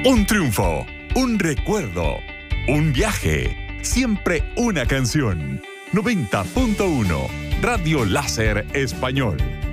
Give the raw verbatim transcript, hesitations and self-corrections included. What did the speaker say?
Un triunfo, un recuerdo, un viaje, siempre una canción. noventa punto uno, Radio Láser Español.